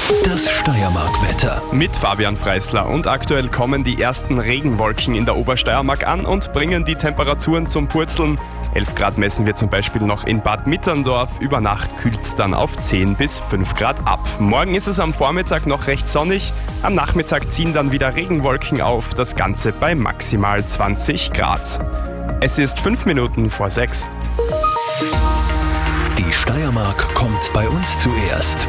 Das Steiermark-Wetter. Mit Fabian Freisler und aktuell kommen die ersten Regenwolken in der Obersteiermark an und bringen die Temperaturen zum Purzeln. 11 Grad messen wir zum Beispiel noch in Bad Mitterndorf. Über Nacht kühlt es dann auf 10 bis 5 Grad ab. Morgen ist es am Vormittag noch recht sonnig. Am Nachmittag ziehen dann wieder Regenwolken auf. Das Ganze bei maximal 20 Grad. Es ist 5 Minuten vor 6. Die Steiermark kommt bei uns zuerst.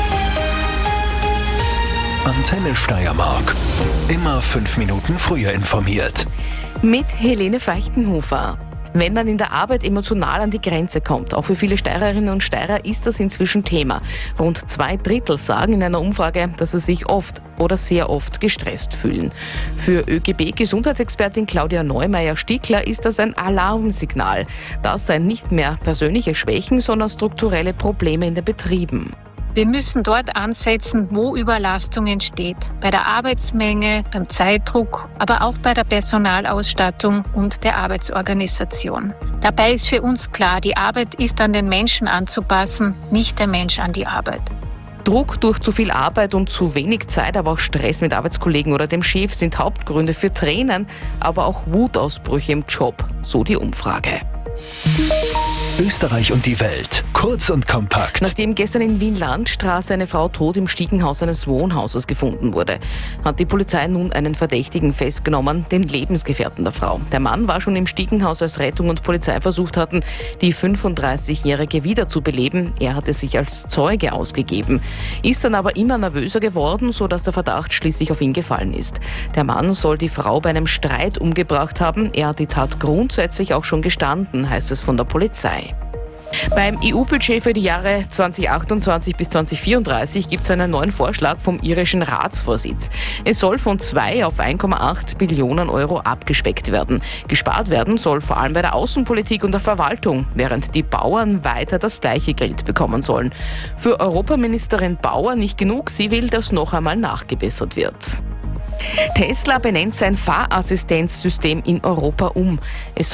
Antenne Steiermark. Immer 5 Minuten früher informiert. Mit Helene Feichtenhofer. Wenn man in der Arbeit emotional an die Grenze kommt, auch für viele Steirerinnen und Steirer ist das inzwischen Thema. Rund 2/3 sagen in einer Umfrage, dass sie sich oft oder sehr oft gestresst fühlen. Für ÖGB-Gesundheitsexpertin Claudia Neumeier-Stickler ist das ein Alarmsignal. Das seien nicht mehr persönliche Schwächen, sondern strukturelle Probleme in den Betrieben. Wir müssen dort ansetzen, wo Überlastung entsteht. Bei der Arbeitsmenge, beim Zeitdruck, aber auch bei der Personalausstattung und der Arbeitsorganisation. Dabei ist für uns klar, die Arbeit ist an den Menschen anzupassen, nicht der Mensch an die Arbeit. Druck durch zu viel Arbeit und zu wenig Zeit, aber auch Stress mit Arbeitskollegen oder dem Chef sind Hauptgründe für Tränen, aber auch Wutausbrüche im Job, so die Umfrage. Österreich und die Welt. Kurz und kompakt. Nachdem gestern in Wien-Landstraße eine Frau tot im Stiegenhaus eines Wohnhauses gefunden wurde, hat die Polizei nun einen Verdächtigen festgenommen, den Lebensgefährten der Frau. Der Mann war schon im Stiegenhaus, als Rettung und Polizei versucht hatten, die 35-Jährige wiederzubeleben. Er hatte sich als Zeuge ausgegeben, ist dann aber immer nervöser geworden, sodass der Verdacht schließlich auf ihn gefallen ist. Der Mann soll die Frau bei einem Streit umgebracht haben. Er hat die Tat grundsätzlich auch schon gestanden, heißt es von der Polizei. Beim EU-Budget für die Jahre 2028 bis 2034 gibt es einen neuen Vorschlag vom irischen Ratsvorsitz. Es soll von 2 auf 1,8 Billionen Euro abgespeckt werden. Gespart werden soll vor allem bei der Außenpolitik und der Verwaltung, während die Bauern weiter das gleiche Geld bekommen sollen. Für Europaministerin Bauer nicht genug, sie will, dass noch einmal nachgebessert wird. Tesla benennt sein Fahrassistenzsystem in Europa um. Es